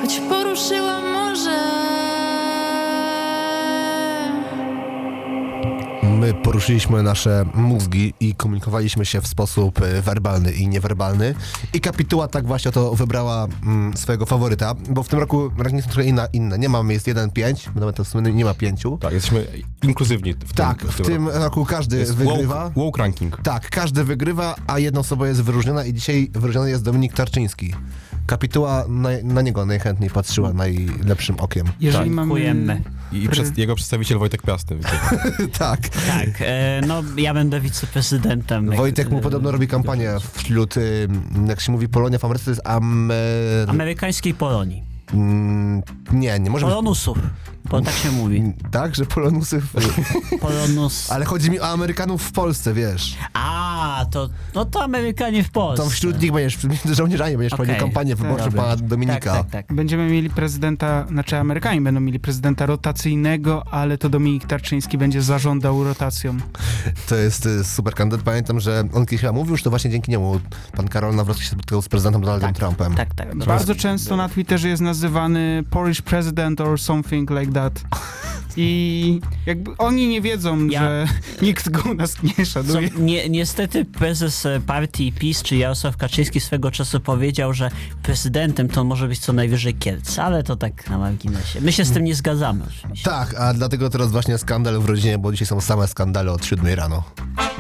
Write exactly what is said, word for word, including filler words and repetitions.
choć poruszyła morze. My poruszyliśmy nasze mózgi i komunikowaliśmy się w sposób werbalny i niewerbalny. I Kapituła tak właśnie to wybrała mm, swojego faworyta, bo w tym roku rankingi są trochę inna, inne. Nie mamy, jest jeden pięć, to w sumie nie ma pięciu. Tak, jesteśmy inkluzywni w tym, Tak, w, w tym, w tym roku. roku każdy Jest wygrywa. woke, woke ranking. Tak, każdy wygrywa, a jedna osoba jest wyróżniona i dzisiaj wyróżniony jest Dominik Tarczyński. Kapituła na, na niego najchętniej patrzyła najlepszym okiem. Jeżeli Tak. mamy... Dziękujemy. I przed, jego przedstawiciel Wojtek Piasty. Tak. Tak, e, no ja będę wiceprezydentem. Wojtek mu E, podobno robi kampanię wśród, y, jak się mówi, Polonia w Ameryce, to jest Amer... amerykańskiej Polonii. Mm, nie, nie może być... Polonusów, bo tak się mówi. Tak, że Polonusy... W... Polonus. Ale chodzi mi o Amerykanów w Polsce, wiesz. A, to, no to Amerykanie w Polsce. Tam wśród nich będziesz, między żołnierzami będziesz Okej. prowadził kampanię wyborczą Dobra. pana Tak, Dominika. tak, tak. Będziemy mieli prezydenta, znaczy Amerykanie będą mieli prezydenta rotacyjnego, ale to Dominik Tarczyński będzie zażądał rotacją. To jest y, super kandydat. Pamiętam, że on kiedyś chyba mówił, że to właśnie dzięki niemu pan Karol Nawrocki się spotkał z prezydentem Donaldem Tak, Trumpem. Tak, tak. Bardzo często na Twitterze jest nazywany Polish president or something like that. I jakby oni nie wiedzą, Ja- że nikt go u nas nie Co, szanuje. nie, niestety prezes e, partii PiS, czy Jarosław Kaczyński swego czasu powiedział, że prezydentem to może być co najwyżej Kielce, ale to tak na marginesie. My się z tym nie zgadzamy oczywiście. Tak, a dlatego teraz właśnie skandal w rodzinie, bo dzisiaj są same skandale od siódmej rano.